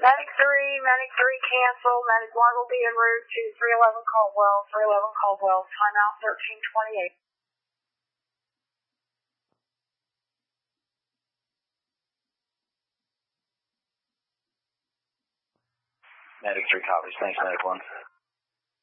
Medic 3 cancel. Medic 1 will be en route to 311 Caldwell, timeout 1328. Medic 3 copies. Thanks, Medic 1.